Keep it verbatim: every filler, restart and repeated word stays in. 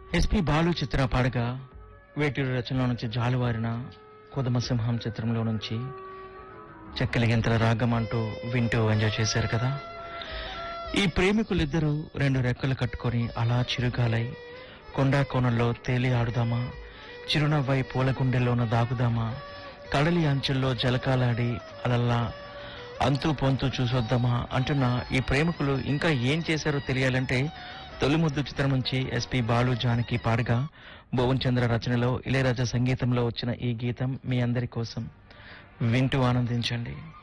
SP Balu చిత్ర పాడగా వేటూరు రచనలో నుంచి జాలువారిన కొదమసింహం చిత్రంలో నుంచి చెక్కలి గింతల రాగం అంటూ వింటూ ఎంజాయ్ చేశారు కదా. ఈ ప్రేమికులిద్దరూ రెండు రెక్కలు కట్టుకొని అలా చిరుగాలై కొండా కోణంలో తేలి ఆడుదామా, చిరునవ్వై పూల గుండెల్లోన దాగుదామా, కడలి అంచుల్లో జలకాలాడి అలల్లా అంతూ పొంతూ చూసొద్దామా అంటున్న ఈ ప్రేమికులు ఇంకా ఏం చేశారో తెలియాలంటే తొలి ముద్దు చిత్రం నుంచి ఎస్పి బాలు జానకి పాడగా భువన్ చంద్ర రచనలో ఇళయరాజా సంగీతంలో వచ్చిన ఈ గీతం మీ అందరి కోసం వింటూ ఆనందించండి.